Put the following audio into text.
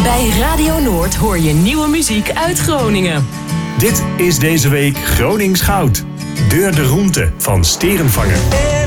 Bij Radio Noord hoor je nieuwe muziek uit Groningen. Dit is deze week Gronings Goud. Deur de Roente van Sterenvanger.